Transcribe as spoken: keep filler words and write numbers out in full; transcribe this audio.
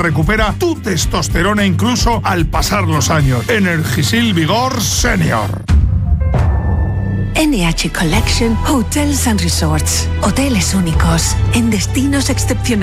recupera tu testosterona incluso al pasar los años. Energisil Vigor Senior. N H Collection Hotels and Resorts. Hoteles únicos en destinos excepcionales.